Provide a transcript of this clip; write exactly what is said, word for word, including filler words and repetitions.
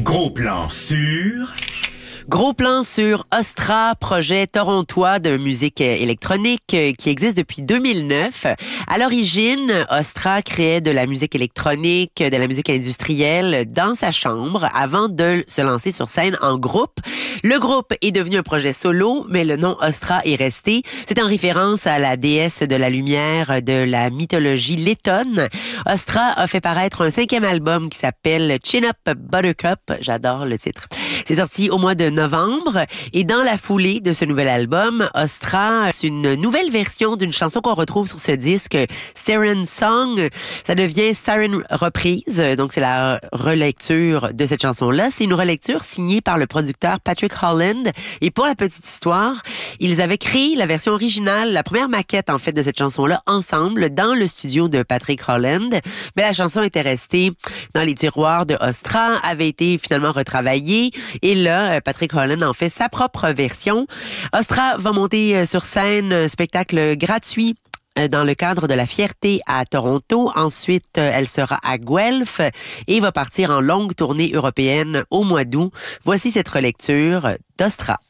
Gros plan sur... Gros plan sur Ostra, projet torontois de musique électronique qui existe depuis deux mille neuf. À l'origine, Ostra créait de la musique électronique, de la musique industrielle dans sa chambre avant de se lancer sur scène en groupe. Le groupe est devenu un projet solo, mais le nom Ostra est resté. C'est en référence à la déesse de la lumière de la mythologie lettonne. Ostra a fait paraître un cinquième album qui s'appelle Chin Up Buttercup. J'adore le titre. C'est sorti au mois de novembre et dans la foulée de ce nouvel album, Ostra, c'est une nouvelle version d'une chanson qu'on retrouve sur ce disque, Siren Song. Ça devient Siren Reprise, donc c'est la relecture de cette chanson-là. C'est une relecture signée par le producteur Patrick Holland et pour la petite histoire, ils avaient créé la version originale, la première maquette en fait de cette chanson-là ensemble dans le studio de Patrick Holland, mais la chanson était restée dans les tiroirs de Ostra, avait été finalement retravaillée et là, Patrick Holland en fait sa propre version. Ostra va monter sur scène un spectacle gratuit dans le cadre de la Fierté à Toronto. Ensuite, elle sera à Guelph et va partir en longue tournée européenne au mois d'août. Voici cette relecture d'Ostra.